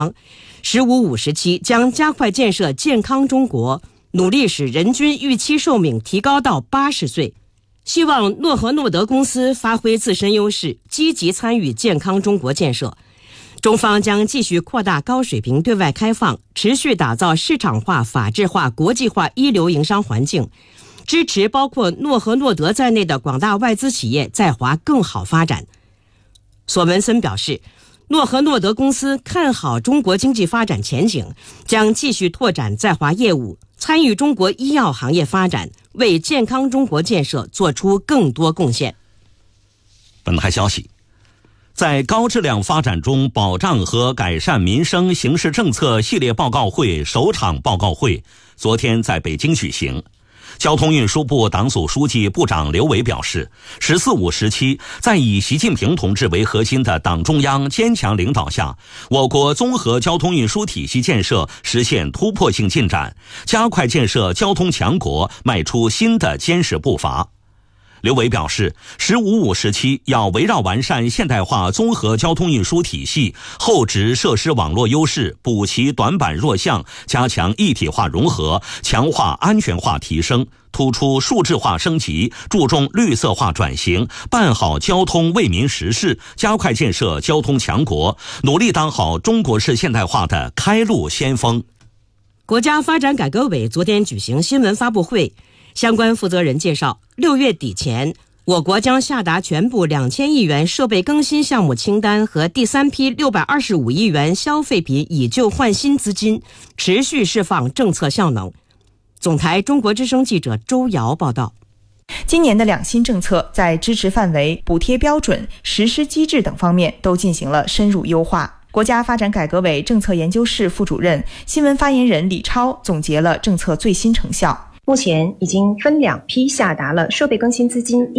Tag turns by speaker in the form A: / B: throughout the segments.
A: 15-57将加快建设健康中国，努力使人均预期寿命提高到80岁。希望诺和诺德公司发挥自身优势，积极参与健康中国建设。中方将继续扩大高水平对外开放，持续打造市场化、法治化、国际化一流营商环境，支持包括诺和诺德在内的广大外资企业在华更好发展。索文森表示，诺和诺德公司看好中国经济发展前景，将继续拓展在华业务，参与中国医药行业发展，为健康中国建设做出更多贡献。
B: 本台消息，在高质量发展中保障和改善民生形势政策系列报告会首场报告会昨天在北京举行。交通运输部党组书记、部长刘伟表示，“14-5”时期，在以习近平同志为核心的党中央坚强领导下，我国综合交通运输体系建设实现突破性进展，加快建设交通强国迈出新的坚实步伐。刘伟表示，“15-5”时期要围绕完善现代化综合交通运输体系，厚植设施网络优势，补齐短板弱项，加强一体化融合，强化安全化提升，突出数字化升级，注重绿色化转型，办好交通为民实事，加快建设交通强国，努力当好中国式现代化的开路先锋。
A: 国家发展改革委昨天举行新闻发布会，相关负责人介绍，6月底前，我国将下达全部2000亿元设备更新项目清单和第三批625亿元消费品以旧换新资金，持续释放政策效能。总台中国之声记者周瑶报道。
C: 今年的两新政策在支持范围、补贴标准、实施机制等方面都进行了深入优化。国家发展改革委政策研究室副主任、新闻发言人李超总结了政策最新成效。
D: 目前已经分2批下达了设备更新资金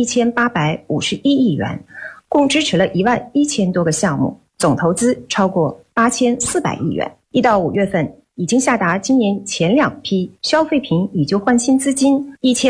D: 1851亿元，共支持了11000多个项目，总投资超过8400亿元。1到5月份已经下达今年前2批消费品以旧换新资金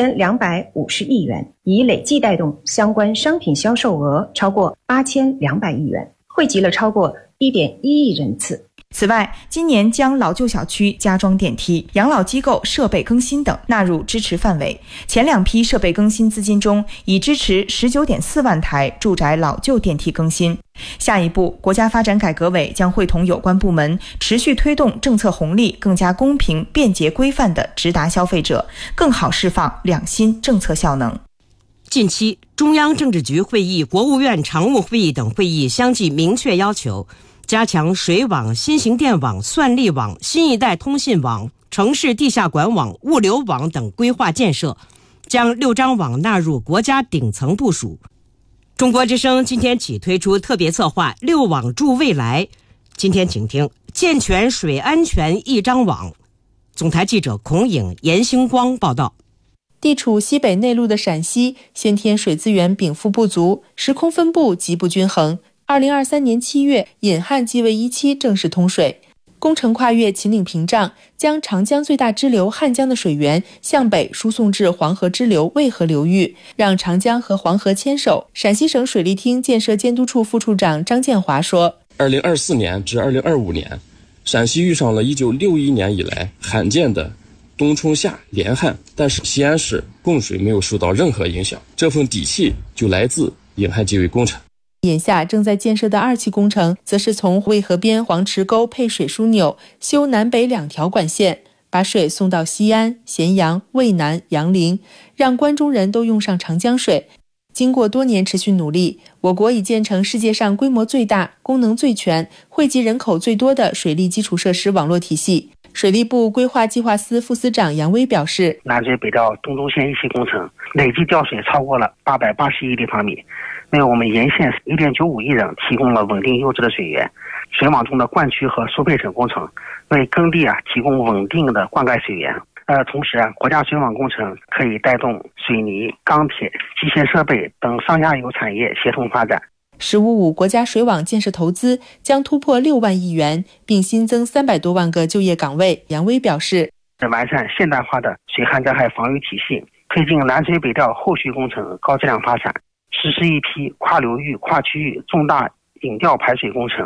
D: 1250亿元，已累计带动相关商品销售额超过8200亿元，惠及了超过1.1亿人次。
C: 此外，今年将老旧小区加装电梯、养老机构设备更新等纳入支持范围。前2批设备更新资金中，已支持19.4万台住宅老旧电梯更新。下一步，国家发展改革委将会同有关部门持续推动政策红利更加公平、便捷、规范地直达消费者，更好释放两新政策效能。
A: 近期，中央政治局会议、国务院常务会议等会议相继明确要求，加强水网、新型电网、算力网、新一代通信网、城市地下管网、物流网等规划建设，将6张网纳入国家顶层部署。中国之声今天起推出特别策划6网助未来。今天请听健全水安全1张网。总台记者孔颖、严星光报道。
E: 地处西北内陆的陕西，先天水资源禀赋不足，时空分布极不均衡。2023年7月，引汉济渭1期正式通水，工程跨越秦岭屏障，将长江最大支流汉江的水源向北输送至黄河支流渭河流域，让长江和黄河牵手。陕西省水利厅建设监督处副处长张建华说
F: ，2024年至2025年，陕西遇上了1961年以来罕见的冬春夏连旱，但是西安市供水没有受到任何影响，这份底气就来自引汉济渭工程。
E: 眼下正在建设的2期工程，则是从渭河边黄池沟配水枢纽，修南北2条管线，把水送到西安、咸阳、渭南、杨凌，让关中人都用上长江水。经过多年持续努力，我国已建成世界上规模最大、功能最全、惠及人口最多的水利基础设施网络体系。水利部规划计划司副司长杨威表示，
G: 南水北调东中线1期工程累计调水超过了880亿立方米，为我们沿线1.95亿人提供了稳定优质的水源。水网中的灌区和输配等工程为耕地提供稳定的灌溉水源。同时国家水网工程可以带动水泥、钢铁、机械设备等上下游产业协同发展。
E: 15-5国家水网建设投资将突破6万亿元，并新增300多万个就业岗位。杨威表示，
G: 完善现代化的水旱灾害防御体系，推进南水北调后续工程高质量发展，实施一批跨流域、跨区域重大引调排水工程，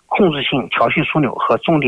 G: 控制性调蓄枢纽和重点